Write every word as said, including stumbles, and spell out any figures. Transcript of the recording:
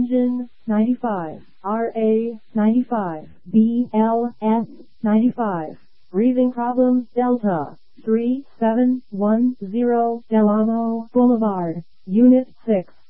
Engine ninety-five, R A ninety-five, B L S ninety-five. Breathing problems Delta three seven one zero Del Amo Boulevard, Unit six.